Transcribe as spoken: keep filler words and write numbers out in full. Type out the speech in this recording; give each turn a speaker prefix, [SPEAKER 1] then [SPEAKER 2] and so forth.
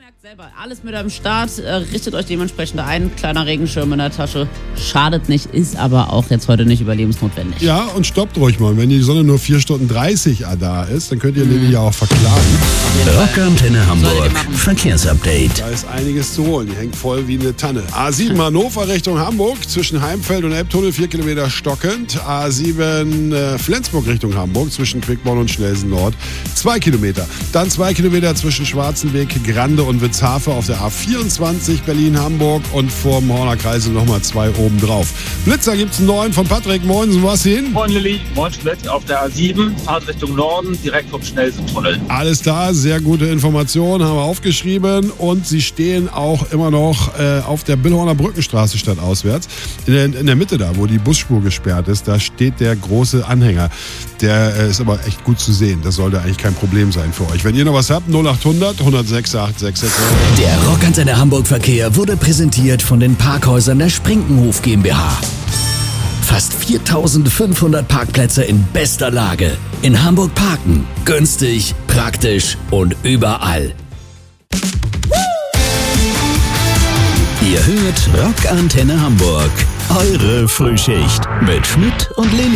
[SPEAKER 1] merkt selber, alles mit am Start, äh, richtet euch dementsprechend ein. Kleiner Regenschirm in der Tasche, schadet nicht, ist aber auch jetzt heute nicht überlebensnotwendig.
[SPEAKER 2] Ja, und stoppt ruhig mal. Wenn die Sonne nur vier Stunden dreißig da ist, dann könnt ihr mhm. ja auch verklagen.
[SPEAKER 3] Rockantenne Hamburg, Verkehrsupdate.
[SPEAKER 2] Da ist einiges zu holen, die hängt voll wie eine Tanne. A sieben Hannover Richtung Hamburg, zwischen Heimfeld und Elbtunnel vier Kilometer stockend. A sieben äh, Flensburg Richtung Hamburg, zwischen Quickborn und Schnelsen Nord zwei Kilometer. Dann zwei Kilometer zwischen Schwarzenweg, Grande und Witzhafe auf der A vierundzwanzig Berlin-Hamburg und vorm Horner Kreisel nochmal zwei oben drauf. Blitzer gibt's einen neuen von Patrick. Moin, wo war's hin?
[SPEAKER 4] Moin Lilly, moin Split auf der A sieben, Fahrt Richtung Norden, direkt vom Schnellsen-Tunnel.
[SPEAKER 2] Alles da, sehr gute Informationen, haben wir aufgeschrieben und sie stehen auch immer noch äh, auf der Billhorner Brückenstraße stadtauswärts. In der, in der Mitte da, wo die Busspur gesperrt ist, da steht der große Anhänger. Der äh, ist aber echt gut zu sehen, das sollte eigentlich kein Problem sein für euch. Wenn ihr noch was habt, null acht hundert, hundertsechs, acht sechs sechs.
[SPEAKER 3] Der Rockantenne Hamburg Verkehr wurde präsentiert von den Parkhäusern der Sprinkenhof GmbH. Fast viertausendfünfhundert Parkplätze in bester Lage. In Hamburg parken. Günstig, praktisch und überall. Ihr hört Rockantenne Hamburg. Eure Frühschicht mit Schmidt und Lilly.